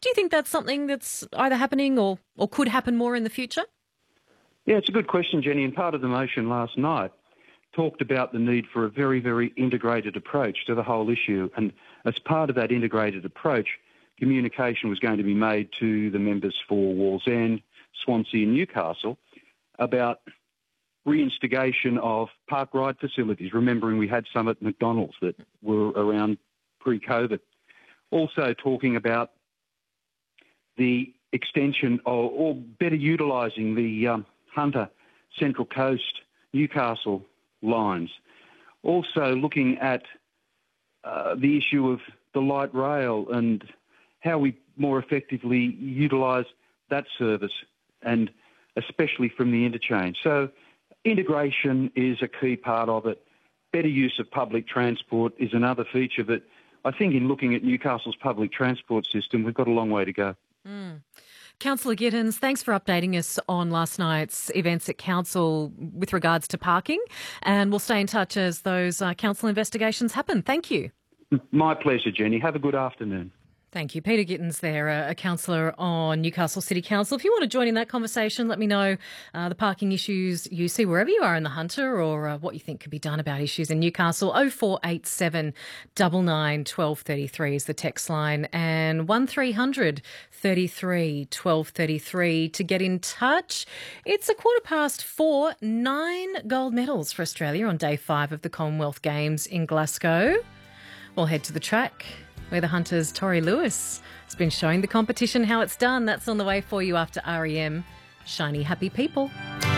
Do you think that's something that's either happening or could happen more in the future? Yeah, it's a good question, Jenny, and part of the motion last night talked about the need for a very, very integrated approach to the whole issue. And as part of that integrated approach, communication was going to be made to the members for Wallsend, Swansea and Newcastle about reinstigation of park ride facilities, remembering we had some at McDonald's that were around pre-COVID. Also talking about the extension or better utilising the Hunter Central Coast Newcastle lines. Also looking at the issue of the light rail and how we more effectively utilise that service, and especially from the interchange. So integration is a key part of it. Better use of public transport is another feature, but I think in looking at Newcastle's public transport system, we've got a long way to go. Councillor Gittins, thanks for updating us on last night's events at Council with regards to parking, and we'll stay in touch as those Council investigations happen. Thank you. My pleasure, Jenny. Have a good afternoon. Thank you. Peter Gittins there, a councillor on Newcastle City Council. If you want to join in that conversation, let me know the parking issues you see wherever you are in the Hunter, or what you think could be done about issues in Newcastle. 0487 99 1233 is the text line, and 1300 33 1233 to get in touch. It's 4:15, 9 gold medals for Australia on day 5 of the Commonwealth Games in Glasgow. We'll head to the track where the Hunter's Tori Lewis has been showing the competition how it's done. That's on the way for you after REM. Shiny Happy People.